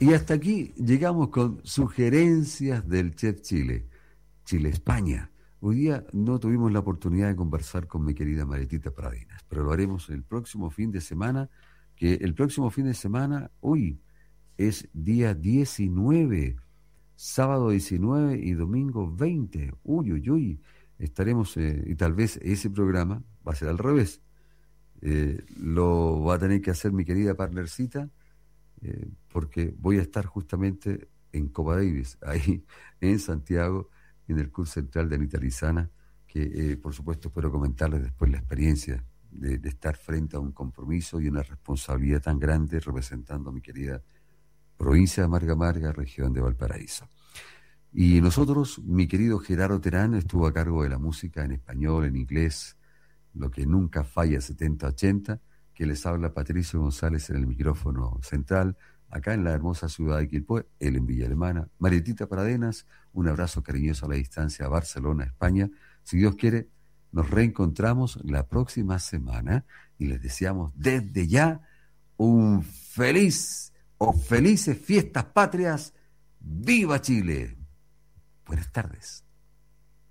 Y hasta aquí llegamos con sugerencias del Chef Chile, Chile-España. Hoy día no tuvimos la oportunidad de conversar con mi querida Marietita Pradenas, pero lo haremos el próximo fin de semana, que el próximo fin de semana, hoy es día 19, sábado 19 y domingo 20. Uy, uy, uy, estaremos, y tal vez ese programa va a ser al revés. Lo va a tener que hacer mi querida partnercita, porque voy a estar justamente en Copa Davis, ahí en Santiago, en el curso central de Anita Lizana, que por supuesto espero comentarles después la experiencia de estar frente a un compromiso y una responsabilidad tan grande representando a mi querida provincia de Marga Marga, región de Valparaíso. Y nosotros, mi querido Gerardo Terán, estuvo a cargo de la música en español, en inglés, lo que nunca falla 70-80, que les habla Patricio González en el micrófono central, acá en la hermosa ciudad de Quilpué, él en Villa Alemana. Marietita Pradenas, un abrazo cariñoso a la distancia a Barcelona, España. Si Dios quiere, nos reencontramos la próxima semana y les deseamos desde ya un feliz o felices fiestas patrias. ¡Viva Chile! Buenas tardes.